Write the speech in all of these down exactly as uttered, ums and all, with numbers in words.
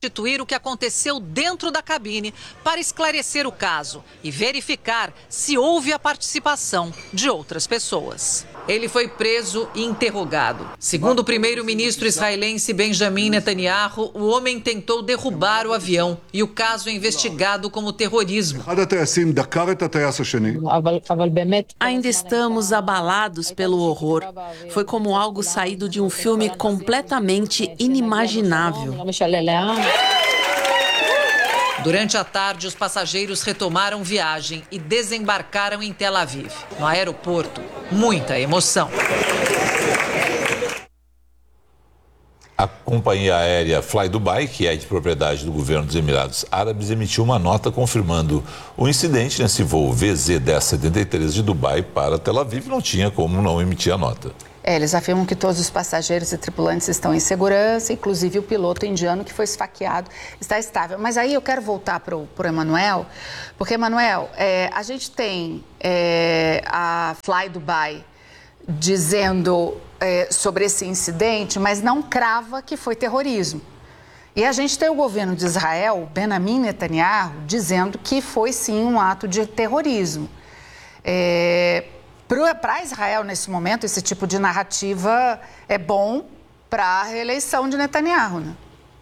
Constituir o que aconteceu dentro da cabine para esclarecer o caso e verificar se houve a participação de outras pessoas. Ele foi preso e interrogado. Segundo o primeiro-ministro israelense Benjamin Netanyahu, o homem tentou derrubar o avião e o caso é investigado como terrorismo. Ainda estamos abalados pelo horror. Foi como algo saído de um filme completamente inimaginável. Durante a tarde, os passageiros retomaram viagem e desembarcaram em Tel Aviv. No aeroporto, muita emoção. A companhia aérea Fly Dubai, que é de propriedade do governo dos Emirados Árabes, emitiu uma nota confirmando o incidente nesse voo V Z dez setenta e três de Dubai para Tel Aviv. Não tinha como não emitir a nota. É, eles afirmam que todos os passageiros e tripulantes estão em segurança, inclusive o piloto indiano que foi esfaqueado está estável. Mas aí eu quero voltar para o Emanuel, porque, Emanuel, é, a gente tem é, a Fly Dubai dizendo é, sobre esse incidente, mas não crava que foi terrorismo. E a gente tem o governo de Israel, Benjamin Netanyahu, dizendo que foi sim um ato de terrorismo. É... Para Israel, nesse momento, esse tipo de narrativa é bom para a reeleição de Netanyahu, né?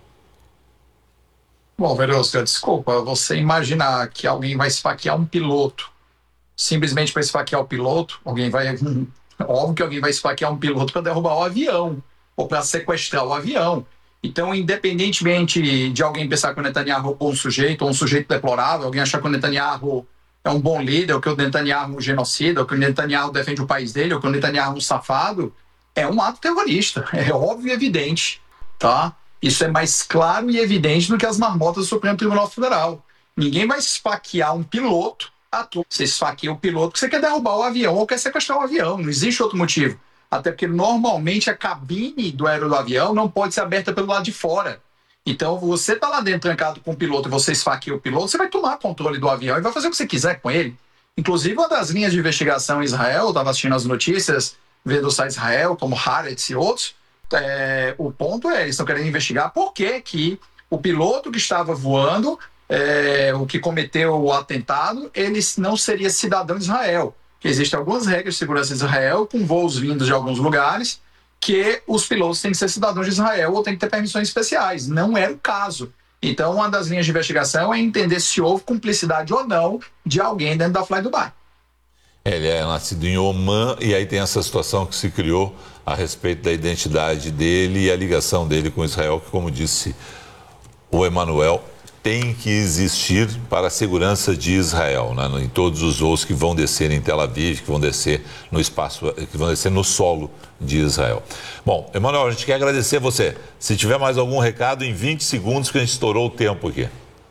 Bom, Verosca, desculpa, você imaginar que alguém vai esfaquear um piloto, simplesmente para esfaquear o piloto, alguém vai... Óbvio que alguém vai esfaquear um piloto para derrubar o avião, ou para sequestrar o avião. Então, independentemente de alguém pensar que o Netanyahu é um bom sujeito, ou um sujeito deplorável, alguém achar que o Netanyahu é um bom líder, ou que o Netanyahu é um genocida, ou que o Netanyahu defende o país dele, ou que o Netanyahu é um safado, é um ato terrorista. É óbvio e evidente, tá? Isso é mais claro e evidente do que as marmotas do Supremo Tribunal Federal. Ninguém vai esfaquear um piloto à toa. Você esfaqueia o piloto porque você quer derrubar o avião ou quer sequestrar o avião. Não existe outro motivo. Até porque, normalmente, a cabine do aero do avião não pode ser aberta pelo lado de fora. Então, você está lá dentro trancado com o piloto e você esfaqueia o piloto, você vai tomar controle do avião e vai fazer o que você quiser com ele. Inclusive, uma das linhas de investigação em Israel, eu estava assistindo as notícias, vendo o site Israel, como Haaretz e outros, é, o ponto é, eles estão querendo investigar por que que o piloto que estava voando, é, o que cometeu o atentado, ele não seria cidadão de Israel. Existem algumas regras de segurança em Israel, com voos vindos de alguns lugares, que os pilotos têm que ser cidadãos de Israel ou têm que ter permissões especiais. Não era o caso. Então, uma das linhas de investigação é entender se houve cumplicidade ou não de alguém dentro da Fly Dubai. Ele é nascido em Omã e aí tem essa situação que se criou a respeito da identidade dele e a ligação dele com Israel, que, como disse o Emanuel, tem que existir para a segurança de Israel, né? Em todos os voos que vão descer em Tel Aviv, que vão descer no espaço, que vão descer no solo de Israel. Bom, Emanuel, a gente quer agradecer a você. Se tiver mais algum recado, em vinte segundos, que a gente estourou o tempo aqui.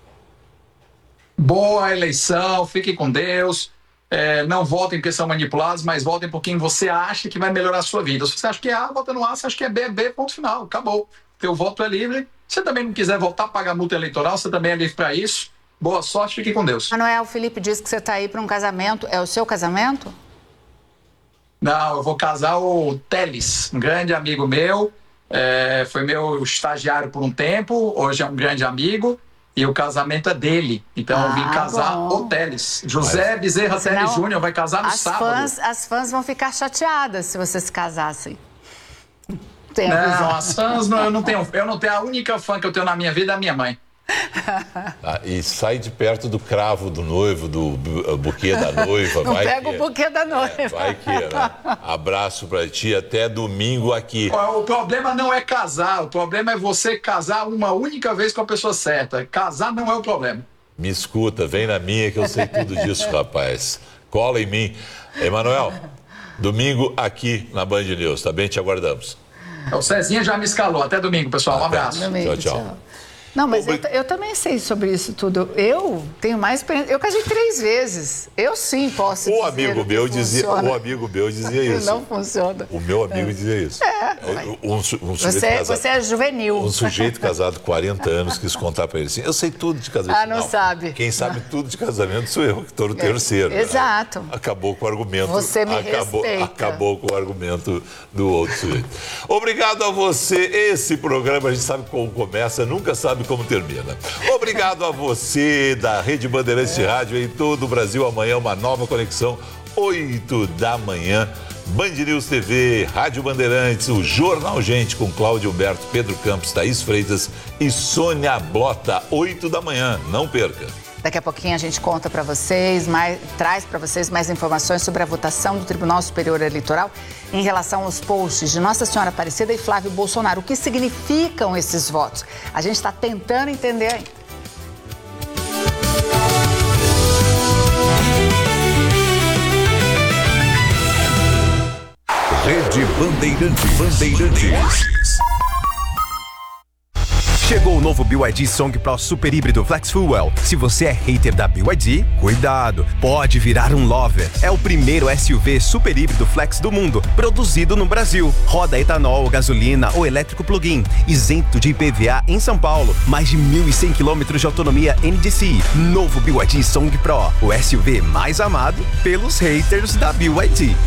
Boa eleição, fiquem com Deus. É, não votem porque são manipulados, mas votem por quem você acha que vai melhorar a sua vida. Se você acha que é A, vota no A. Se você acha que é B, B, ponto final. Acabou. Teu voto é livre. Se você também não quiser voltar a pagar multa eleitoral, você também é livre para isso. Boa sorte, fique com Deus. Manuel, o Felipe disse que você está aí para um casamento. É o seu casamento? Não, eu vou casar o Teles, um grande amigo meu. É, foi meu estagiário por um tempo, hoje é um grande amigo. E o casamento é dele. Então ah, eu vim casar bom. o Teles. José Bezerra Teles Júnior vai casar no as sábado. Fãs, as fãs vão ficar chateadas se vocês se casassem. Tem não, as fãs, não, eu, não tenho, eu não tenho. A única fã que eu tenho na minha vida é a minha mãe. Ah, e sai de perto do cravo do noivo, do buquê da noiva. Não vai pega que, o buquê da noiva. É, vai que, né? Abraço pra ti, até domingo aqui. O problema não é casar, o problema é você casar uma única vez com a pessoa certa. Casar não é o problema. Me escuta, vem na minha que eu sei tudo disso, rapaz. Cola em mim. Emanuel, domingo aqui na Band News, tá bem? Te aguardamos. O Cezinha já me escalou. Até domingo, pessoal. Um Até. abraço. Domingo, tchau, tchau. Não, mas eu, eu também sei sobre isso tudo. Eu tenho mais experiência. Eu casei três vezes. Eu sim posso o dizer amigo meu dizia, O amigo meu dizia isso. Não funciona. O meu amigo é. dizia isso. É. Um, um sujeito você, casado, você é juvenil. Um sujeito casado quarenta anos quis contar para ele assim, eu sei tudo de casamento. Ah, não, não sabe. Quem sabe não. tudo de casamento sou eu, que estou no terceiro. É. Exato. Né? Acabou com o argumento. Você me acabou, respeita. acabou com o argumento do outro sujeito. Obrigado a você. Esse programa, a gente sabe como começa, nunca sabe sabe como termina. Obrigado a você da Rede Bandeirantes de Rádio em todo o Brasil. Amanhã uma nova conexão, oito da manhã. Band News T V, Rádio Bandeirantes, o Jornal Gente com Cláudio Humberto, Pedro Campos, Thaís Freitas e Sônia Blota, oito da manhã. Não perca. Daqui a pouquinho a gente conta para vocês, mais, traz para vocês mais informações sobre a votação do Tribunal Superior Eleitoral em relação aos posts de Nossa Senhora Aparecida e Flávio Bolsonaro. O que significam esses votos? A gente está tentando entender ainda. Rede Bandeirantes. Bandeirantes. Chegou o novo B Y D Song Pro Super Híbrido Flex Fuel. Se você é hater da B Y D, cuidado, pode virar um lover. É o primeiro S U V super híbrido flex do mundo, produzido no Brasil. Roda etanol, gasolina ou elétrico plug-in, isento de I P V A em São Paulo. Mais de mil e cem quilômetros de autonomia N D C I. Novo B Y D Song Pro, o S U V mais amado pelos haters da B Y D.